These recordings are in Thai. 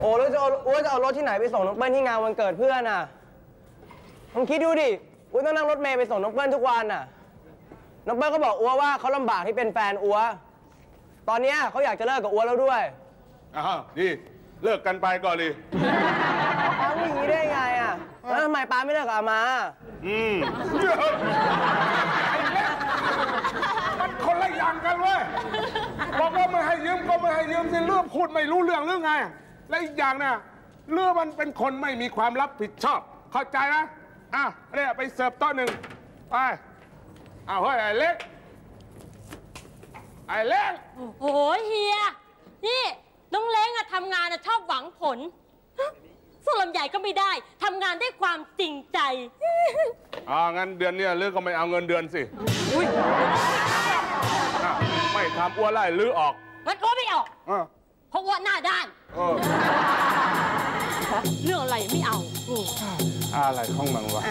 โอ้แล้วอ้วนจะเอารถที่ไหนไปส่งน้องเปิ้ลที่งานวันเกิดเพื่อนอ่ะลองคิดดูดิอ้วนต้องนั่งรถเมล์ไปส่งน้องเปิ้ลทุกวันอ่ะน้องเปิ้ลก็บอกอ้วนว่าเขาลำบากที่เป็นแฟนอ้วนตอนนี้เขาอยากจะเลิกกับอ้วนแล้วด้วยดีเลิกกันไปก่อนดิป้าพูดอย่างนี้ได้ไงอ่ะแล้วทำไมป้าไม่เลิกกับอามามันคนละอย่างกันเว้ยบอกว่าไม่ให้ยืมก็ไม่ให้ยืมสิเรื่องพูดไม่รู้เรื่องหรือไงและอีกอย่างเนี่ยเรื่องมันเป็นคนไม่มีความรับผิดชอบเข้าใจไหมเนี่ยไปเสิร์ฟโต๊ะหนึ่งไปเฮ้ยไอ้เล็กโอ้ยเฮียนี่น้องเล้งอะทำงานอะชอบหวังผลส่วนลำใหญ่ก็ไม่ได้ทำงานด้วยความจริงใจงั้นเดือนนี้ลือก็ไม่เอาเงินเดือนสิไม่ทำอ้วนไล่ลือออกงั้นอ้วนไม่ออกเพราะอ้วนหน้าด้านเรื่องอะไรไม่เอาอะไรของมันวะ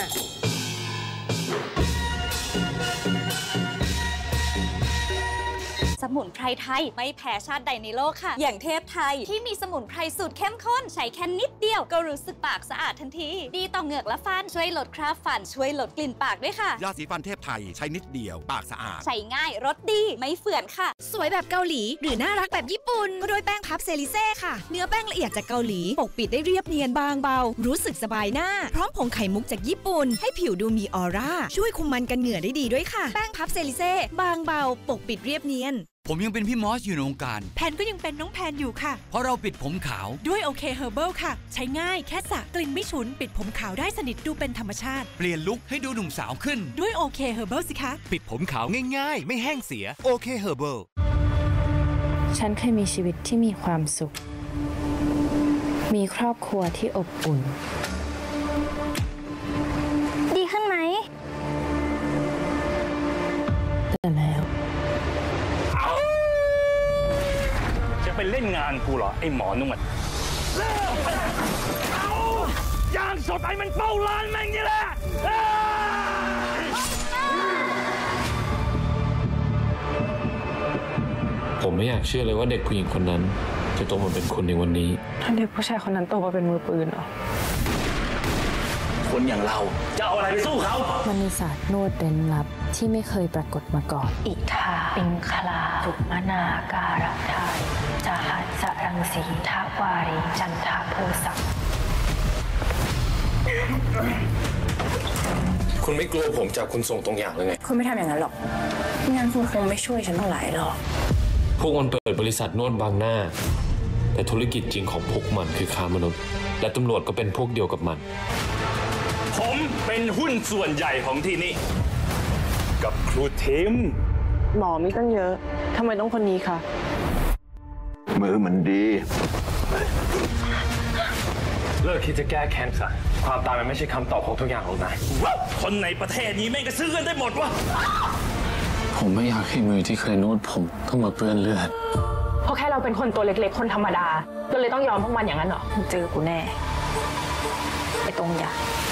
สมุนไพรไทยไม่แพ้ชาติใดในโลกค่ะอย่างเทพไทยที่มีสมุนไพรสูตรเข้มข้นใช้แค่นิดเดียวก็รู้สึกปากสะอาดทันทีดีต่อเหงือกและฟันช่วยลดคราบฟันช่วยลดกลิ่นปากด้วยค่ะยาสีฟันเทพไทยใช้นิดเดียวปากสะอาดใช้ง่ายรสดีไม่เฝื่อนค่ะสวยแบบเกาหลีหรือน่ารักแบบญี่ปุ่นก็ด้วยแป้งพับเซริเซ่ค่ะเนื้อแป้งละเอียดจากเกาหลีปกปิดได้เรียบเนียนบางเบารู้สึกสบายหน้าพร้อมผงไข่มุกจากญี่ปุ่นให้ผิวดูมีออร่าช่วยคุมมันกันเหงื่อได้ดีด้วยค่ะแป้งพับเซริเซ่บางเบาปกปิดเรียบเนียนผมยังเป็นพี่มอสอยู่ในวงการแพนก็ยังเป็นน้องแพนอยู่ค่ะเพราะเราปิดผมขาวด้วยโอเคเฮอร์เบิลค่ะใช้ง่ายแค่สระกลิ่นไม่ฉุนปิดผมขาวได้สนิทดูเป็นธรรมชาติเปลี่ยนลุคให้ดูหนุ่มสาวขึ้นด้วยโอเคเฮอร์เบิลสิคะปิดผมขาวง่ายๆไม่แห้งเสียโอเคเฮอร์เบิลฉันเคยมีชีวิตที่มีความสุขมีครอบครัวที่อบอุ่นดีขึ้นไหมแต่แล้วจะไปเล่นงานกูเหรอไอ้หมอนวดย่างสดไอ้มันเป้าร้านแม่งนี่แหละผมไม่อยากเชื่อเลยว่าเด็กผู้หญิงคนนั้นจะโตมาเป็นคนในวันนี้ถ้าเด็กผู้ชายคนนั้นโตมาเป็นมือปืนเหรอคนอย่างเราจะเอาอะไรไปสู้เขามันมีศาสตร์นวดเร้นลับที่ไม่เคยปรากฏมาก่อนอิทาปิงคลาสุมนาการะทายจาหัสรังสีทาวารีจันทาโพสักคุณไม่กลัวผมจับคุณส่งตรงอย่างเลยไงคุณไม่ทำอย่างนั้นหรอกงั้นคุณคงไม่ช่วยฉันเท่าไหร่หรอกพวกมันเปิดบริษัทนวดบางหน้าแต่ธุรกิจจริงของพวกมันคือค้ามนุษย์และตำรวจก็เป็นพวกเดียวกับมันผมเป็นหุ้นส่วนใหญ่ของที่นี่กับครูทิมหมอมีตั้งเยอะทำไมต้องคนนี้คะมือมันดีเลิกคิดจะแก้แค้นซะความตายมันไม่ใช่คำตอบของทุกอย่างหรอกนะคนในประเทศนี้แม่งก็ซื้อกันได้หมดวะผมไม่อยากให้มือที่เคยนวดผมต้องมาเปื้อนเลือดเพราะแค่เราเป็นคนตัวเล็กๆคนธรรมดาก็เลยต้องยอมพวกมันอย่างนั้นเหรอเจอกูแน่ไอ้ตรงอย่าง